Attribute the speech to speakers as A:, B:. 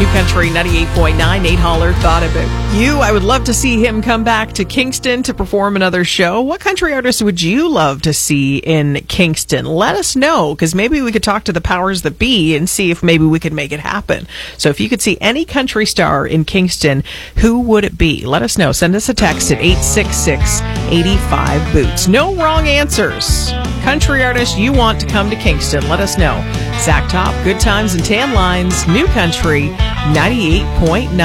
A: New Country 98.9. Nate Holler thought about you. I would love to see him come back to Kingston to perform another show. What country artist would you love to see in Kingston? Let us know, because maybe we could talk to the powers that be and see if maybe we could make it happen. So if you could see any country star in Kingston, who would it be? Let us know. Send us a text at 866-85-BOOTS. No wrong answers. Country artist you want to come to Kingston, let us know. Zach Top, Good Times and Tan Lines, New Country 98.9.